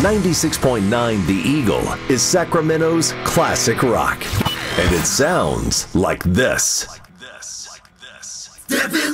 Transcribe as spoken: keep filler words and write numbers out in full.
ninety-six point nine The Eagle is Sacramento's classic rock. And it sounds like this. Step